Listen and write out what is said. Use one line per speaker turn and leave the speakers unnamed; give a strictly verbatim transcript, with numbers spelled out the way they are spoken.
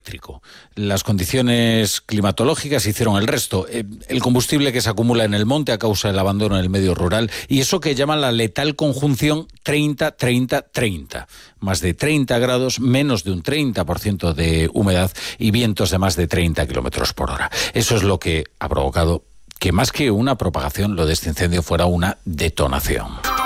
Las condiciones climatológicas hicieron el resto. El combustible que se acumula en el monte a causa del abandono del medio rural y eso que llaman la letal conjunción treinta treinta treinta. Más de treinta grados, menos de un treinta por ciento de humedad y vientos de más de treinta kilómetros por hora. Eso es lo que ha provocado que más que una propagación, lo de este incendio fuera una detonación.